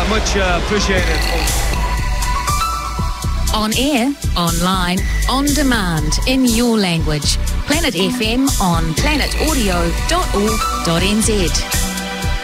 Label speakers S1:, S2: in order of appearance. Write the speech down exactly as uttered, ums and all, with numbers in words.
S1: uh, much uh, appreciated.
S2: On air, online, on demand, in your language. Planet F M on planet audio dot org dot n z.